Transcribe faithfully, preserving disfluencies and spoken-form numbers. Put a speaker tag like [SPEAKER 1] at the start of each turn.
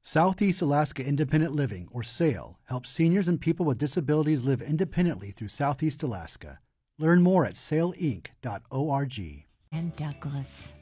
[SPEAKER 1] Southeast Alaska Independent Living, or SAIL, helps seniors and people with disabilities live independently through Southeast Alaska. Learn more at sail inc dot org.
[SPEAKER 2] And Douglas.